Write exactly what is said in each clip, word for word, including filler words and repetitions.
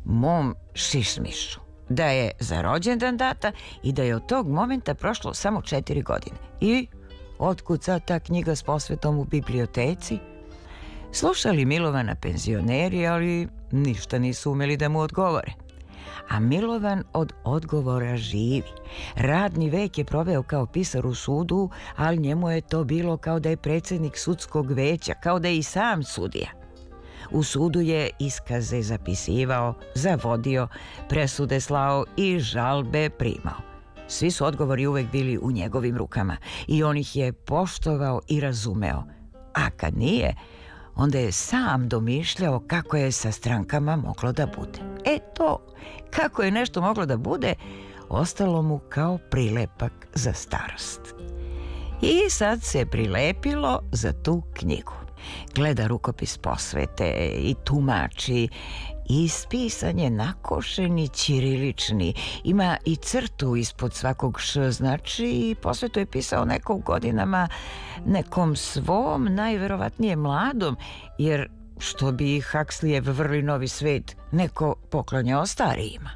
mom šišmišu da je za rođendan data i da je od tog momenta prošlo samo četiri godine. I otkud sad ta knjiga s posvetom u biblioteci? Slušali Milovana penzioneri, ali ništa nisu umeli da mu odgovore. A Milovan od odgovora živi. Radni vek je proveo kao pisar u sudu, ali njemu je to bilo kao da je predsjednik sudskog veća, kao da je i sam sudija. U sudu je iskaze zapisivao, zavodio, presude slao i žalbe primao. Svi su odgovori uvek bili u njegovim rukama i on ih je poštovao i razumeo. A kad nije, onda je sam domišljao kako je sa strankama moglo da bude. E to, kako je nešto moglo da bude, ostalo mu kao prilepak za starost. I sad se prilepilo za tu knjigu. Gleda rukopis posvete i tumači, ispisan je nakošeni ćirilični, ima i crtu ispod svakog š, znači posvetu je pisao neko u godinama nekom svom, najverovatnije mladom, jer što bi Huxleyev Vrli novi svet neko poklanjao starijima.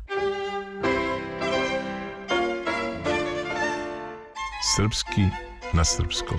Srpski na srpskom.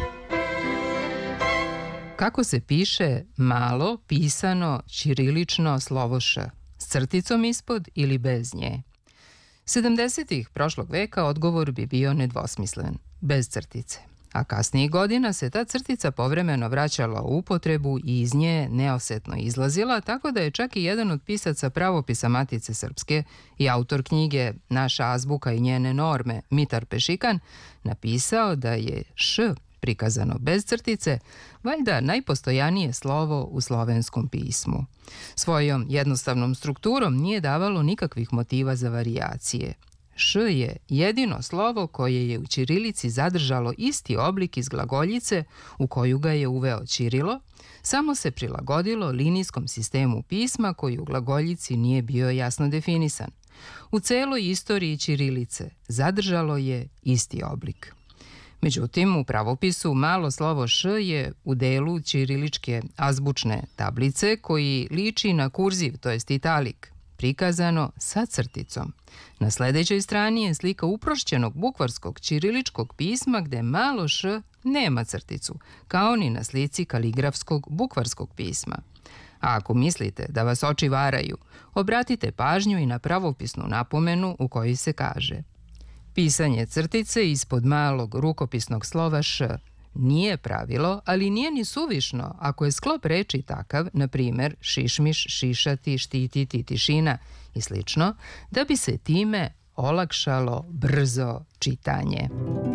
Kako se piše malo pisano ćirilično slovo š, s crticom ispod ili bez nje? sedamdesetih prošlog veka odgovor bi bio nedvosmislen, bez crtice. A kasnijih godina se ta crtica povremeno vraćala u upotrebu i iz nje neosetno izlazila, tako da je čak i jedan od pisaca pravopisa Matice Srpske i autor knjige Naša azbuka i njene norme, Mitar Pešikan, napisao da je š prikazano bez crtice, valjda najpostojanije slovo u slovenskom pismu. Svojom jednostavnom strukturom nije davalo nikakvih motiva za varijacije. Š je jedino slovo koje je u ćirilici zadržalo isti oblik iz glagoljice u koju ga je uveo Ćirilo, samo se prilagodilo linijskom sistemu pisma koji u glagoljici nije bio jasno definisan. U celoj istoriji ćirilice zadržalo je isti oblik. Međutim, u pravopisu malo slovo š je u delu ćiriličke azbučne tablice koji liči na kurziv, to jest italik, prikazano sa crticom. Na sledećoj strani je slika uprošćenog bukvarskog ćiriličkog pisma gde malo š nema crticu, kao ni na slici kaligrafskog bukvarskog pisma. A ako mislite da vas oči varaju, obratite pažnju i na pravopisnu napomenu u kojoj se kaže: pisanje crtice ispod malog rukopisnog slova š nije pravilo, ali nije ni suvišno ako je sklop reči takav, na primer šišmiš, šišati, štititi, tišina i slično, da bi se time olakšalo brzo čitanje.